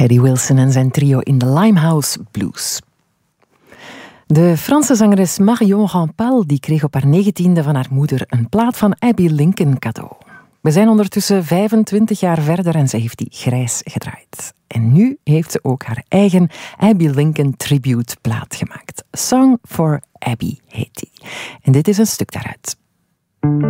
Teddy Wilson en zijn trio in de Limehouse Blues. De Franse zangeres Marion Rampal die kreeg op haar 19e van haar moeder een plaat van Abby Lincoln cadeau. We zijn ondertussen 25 jaar verder en ze heeft die grijs gedraaid. En nu heeft ze ook haar eigen Abby Lincoln tribute plaat gemaakt. Song for Abby heet die. En dit is een stuk daaruit.